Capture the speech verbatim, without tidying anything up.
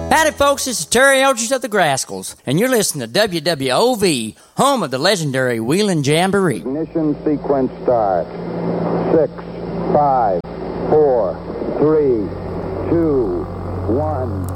Howdy, folks. This is Terry Eldridge of the Grascals, and you're listening to W W O V, home of the legendary Wheeling Jamboree. Ignition sequence start. Six, five, four, three, two, one.